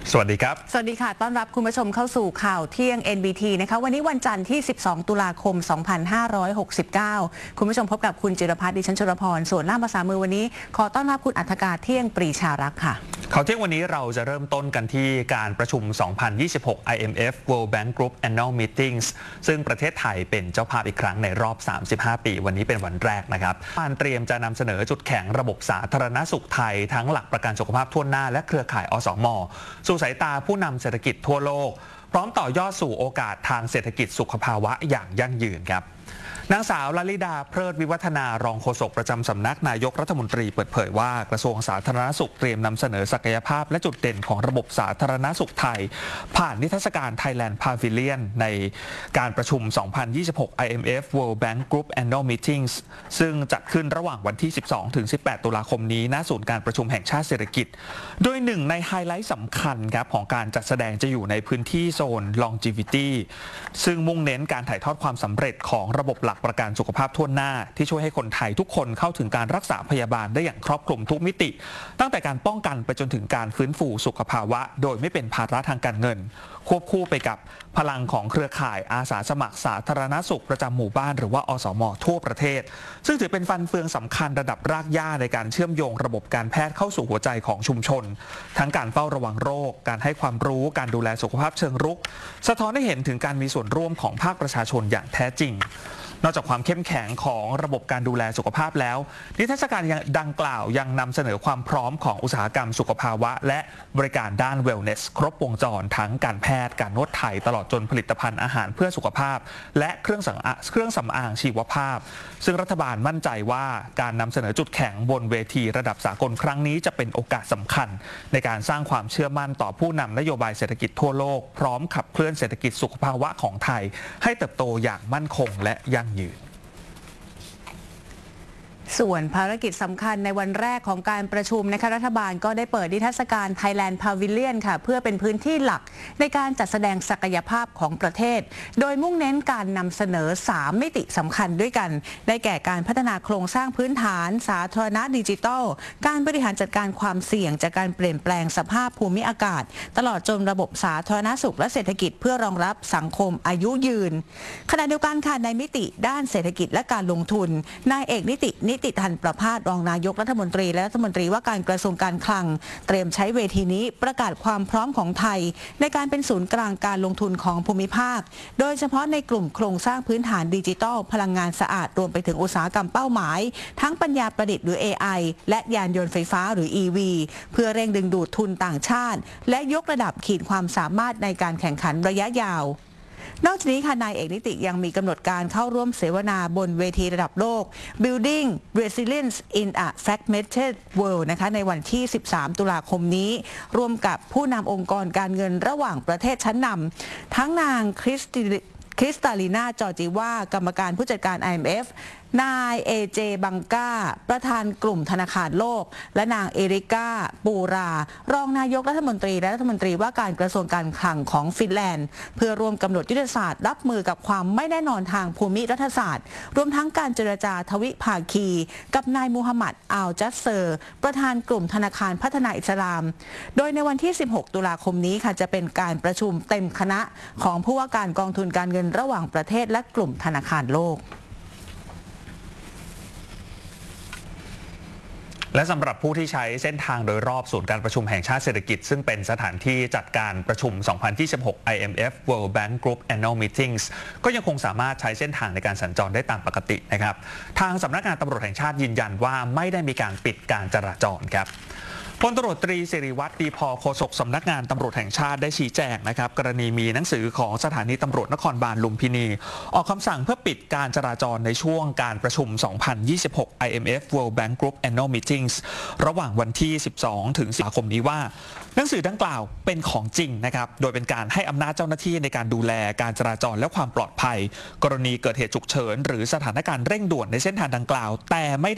สวัสดีครับสวัสดีค่ะต้อนรับคุณผู้ชมเข้าสู่ข่าวเที่ยง NBT นะคะวันนี้วันจันทร์ที่ 12 ตุลาคม 2569 คุณผู้ชมพบกับคุณจิรพัฒน์ดิฉันชลพรส่วนล่ามภาษามือวันนี้ขอต้อนรับคุณอัธการเที่ยงปรีชารักษ์ค่ะข่าวเที่ยงวันนี้เราจะเริ่มต้นกันที่การประชุม 2026 IMF World Bank Group Annual Meetings ซึ่งประเทศไทยเป็นเจ้าภาพอีกครั้งในรอบ 35 ปีวันนี้เป็นวันแรกนะครับการเตรียมจะนำเสนอจุดแข็งระบบสาธารณสุขไทยทั้งหลักประกันสุขภาพทั่วหน้าและเครือข่ายอสม.สู่สายตาผู้นำเศรษฐกิจทั่วโลกพร้อมต่อยอดสู่โอกาสทางเศรษฐกิจสุขภาวะอย่างยั่งยืนครับนางสาวลลิดาเพลิดวิวัฒนารองโฆษกประจำสำนักนายกรัฐมนตรีเปิดเผยว่ากระทรวงสาธารณสุขเตรียมนำเสนอศักยภาพและจุดเด่นของระบบสาธารณสุขไทยผ่านนิทรรศการ Thailand Pavilion ในการประชุม 2026 IMF World Bank Group Annual Meetings ซึ่งจัดขึ้นระหว่างวันที่ 12-18 ตุลาคมนี้ณศูนย์การประชุมแห่งชาติเศรษฐกิจโดยหนึ่งในไฮไลท์สำคัญครับของการจัดแสดงจะอยู่ในพื้นที่โซน Longevity ซึ่งมุ่งเน้นการถ่ายทอดความสำเร็จของระบบหลักประกันสุขภาพทั่วหน้าที่ช่วยให้คนไทยทุกคนเข้าถึงการรักษาพยาบาลได้อย่างครอบคลุมทุกมิติตั้งแต่การป้องกันไปจนถึงการฟื้นฟูสุขภาวะโดยไม่เป็นภาระทางการเงินควบคู่ไปกับพลังของเครือข่ายอาสาสมัครสาธารณสุขประจำหมู่บ้านหรือว่าอสม.ทั่วประเทศซึ่งถือเป็นฟันเฟืองสำคัญระดับรากหญ้าในการเชื่อมโยงระบบการแพทย์เข้าสู่หัวใจของชุมชนทั้งการเฝ้าระวังโรคการให้ความรู้การดูแลสุขภาพเชิงรุกสะท้อนให้เห็นถึงการมีส่วนร่วมของภาคประชาชนอย่างแท้จริงนอกจากความเข้มแข็งของระบบการดูแลสุขภาพแล้วนิทรรศการดังกล่าวยังนำเสนอความพร้อมของอุตสาหกรรมสุขภาวะและบริการด้านเวลเนสครบวงจรทั้งการแพทย์การนวดไทยตลอดจนผลิตภัณฑ์อาหารเพื่อสุขภาพและเครื่องสำอางชีวภาพซึ่งรัฐบาลมั่นใจว่าการนำเสนอจุดแข็งบนเวทีระดับสากลครั้งนี้จะเป็นโอกาสสำคัญในการสร้างความเชื่อมั่นต่อผู้นำนโยบายเศรษฐกิจทั่วโลกพร้อมขับเคลื่อนเศรษฐกิจสุขภาวะของไทยให้เติบโตอย่างมั่นคงและยั่งยืนส่วนภารกิจสำคัญในวันแรกของการประชุมนะคะรัฐบาลก็ได้เปิดนิทรรศการ Thailand Pavilion ค่ะเพื่อเป็นพื้นที่หลักในการจัดแสดงศักยภาพของประเทศโดยมุ่งเน้นการนำเสนอ3มิติสำคัญด้วยกันได้แก่การพัฒนาโครงสร้างพื้นฐานสาธารณะดิจิทัลการบริหารจัดการความเสี่ยงจากการเปลี่ยนแปลงสภาพภูมิอากาศตลอดจนระบบสาธารณสุขและเศรษฐกิจเพื่อรองรับสังคมอายุยืนขณะเดียวกันค่ะในมิติด้านเศรษฐกิจและการลงทุนนายเอกนิติธันประภาสรองนายกรัฐมนตรีและรัฐมนตรีว่าการกระทรวงการคลังเตรียมใช้เวทีนี้ประกาศความพร้อมของไทยในการเป็นศูนย์กลางการลงทุนของภูมิภาคโดยเฉพาะในกลุ่มโครงสร้างพื้นฐานดิจิทัลพลังงานสะอาดรวมไปถึงอุตสาหกรรมเป้าหมายทั้งปัญญาประดิษฐ์หรือ AI และยานยนต์ไฟฟ้าหรือ EV เพื่อเร่งดึงดูดทุนต่างชาติและยกระดับขีดความสามารถในการแข่งขันระยะยาวนอกจากนี้ค่ะนายเอกนิติยังมีกำหนดการเข้าร่วมเสวนาบนเวทีระดับโลก Building Resilience in a Fragmented World นะคะในวันที่ 13 ตุลาคมนี้ร่วมกับผู้นำองค์กรการเงินระหว่างประเทศชั้นนำทั้งนางคริสตาลีนาจอร์จิวากรรมการผู้จัดการ IMF นายเอเจบังกาประธานกลุ่มธนาคารโลกและนางเอริกาปูรารองนายกรัฐมนตรีและรัฐมนตรีว่าการกระทรวงการคลังของฟินแลนด์เพื่อร่วมกำหนดยุทธศาสตร์รับมือกับความไม่แน่นอนทางภูมิรัฐศาสตร์รวมทั้งการเจรจาทวิภาคีกับนายมูฮัมหมัดอัลจัสเซอร์ประธานกลุ่มธนาคารพัฒนาอิสลามโดยในวันที่ 16 ตุลาคมนี้ค่ะจะเป็นการประชุมเต็มคณะของผู้ว่าการกองทุนการเงินระหว่างประเทศและกลุ่มธนาคารโลกและสำหรับผู้ที่ใช้เส้นทางโดยรอบศูนย์การประชุมแห่งชาติเศรษฐกิจซึ่งเป็นสถานที่จัดการประชุม 2026 IMF World Bank Group Annual Meetings ก็ยังคงสามารถใช้เส้นทางในการสัญจรได้ตามปกตินะครับทางสำนักงานตำรวจแห่งชาติยืนยันว่าไม่ได้มีการปิดการจราจรครับพลตำรวจตรีสิริวัฒน์ดีพอโฆษกสำนักงานตำรวจแห่งชาติได้ชี้แจงนะครับกรณีมีหนังสือของสถานีตำรวจนครบาลลุมพินีออกคำสั่งเพื่อปิดการจราจรในช่วงการประชุม 2026 IMF World Bank Group Annual Meetings ระหว่างวันที่ 12 ถึง 10 สิงหาคมนี้ว่าหนังสือดังกล่าวเป็นของจริงนะครับโดยเป็นการให้อำนาจเจ้าหน้าที่ในการดูแลการจราจรและความปลอดภัยกรณีเกิดเหตุฉุกเฉินหรือสถานการณ์เร่งด่วนในเส้นทางดังกล่าวแต่ไม่